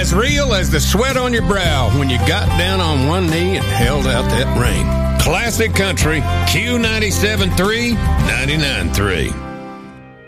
as real as the sweat on your brow when you got down on one knee and held out that ring. Classic Country, Q97.3, 99.3.